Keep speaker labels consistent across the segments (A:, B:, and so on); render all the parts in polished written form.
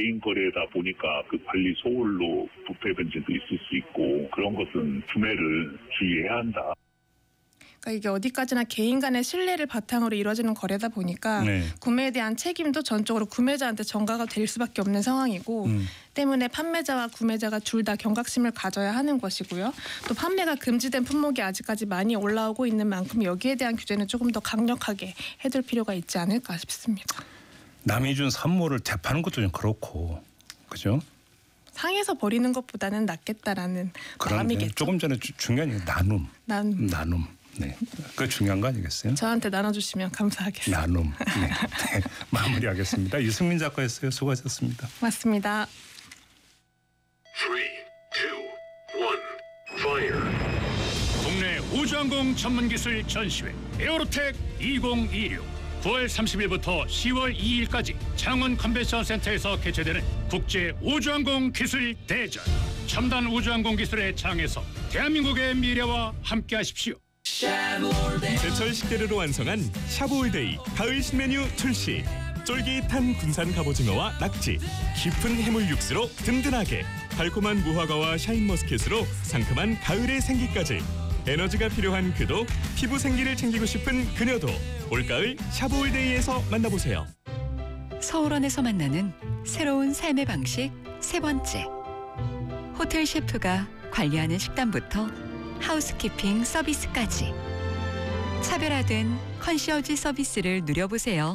A: 개인 거래다 보니까 그 관리 소홀로 부패 변제도 있을 수 있고 그런 것은 구매를 주의해야 한다.
B: 그러니까 이게 어디까지나 개인 간의 신뢰를 바탕으로 이루어지는 거래다 보니까
C: 네.
B: 구매에 대한 책임도 전적으로 구매자한테 전가가 될 수밖에 없는 상황이고 때문에 판매자와 구매자가 둘 다 경각심을 가져야 하는 것이고요. 또 판매가 금지된 품목이 아직까지 많이 올라오고 있는 만큼 여기에 대한 규제는 조금 더 강력하게 해둘 필요가 있지 않을까 싶습니다.
C: 남이 준 선물을 되파는 것도 좀 그렇고, 그죠?
B: 상해서 버리는 것보다는 낫겠다라는 마음이겠죠.
C: 조금 전에 중요한 게 나눔. 네, 그 중요한 거 아니겠어요?
B: 저한테 나눠주시면 감사하겠습니다.
C: 나눔. 네. 네. 마무리하겠습니다. 이승민 작가였어요. 수고하셨습니다.
B: 맞습니다.
D: 3, 2, 1, fire.
E: 국내 우주항공 전문기술 전시회 에어로텍 2026 9월 30일부터 10월 2일까지 창원 컨벤션센터에서 개최되는 국제 우주항공 기술 대전. 첨단 우주항공 기술의 장에서 대한민국의 미래와 함께하십시오.
F: 제철 식재료로 완성한 샤브올데이 가을 신메뉴 출시. 쫄깃한 군산 갑오징어와 낙지, 깊은 해물 육수로 든든하게, 달콤한 무화과와 샤인머스켓으로 상큼한 가을의 생기까지. 에너지가 필요한 그도, 피부 생기를 챙기고 싶은 그녀도 올가을 샤브올데이에서 만나보세요.
G: 서울원에서 만나는 새로운 삶의 방식 세 번째. 호텔 셰프가 관리하는 식단부터 하우스키핑 서비스까지 차별화된 컨시어지 서비스를 누려보세요.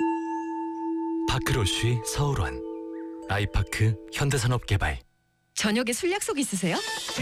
H: 파크로쉬 서울원, 아이파크 현대산업개발.
G: 저녁에 술 약속 있으세요?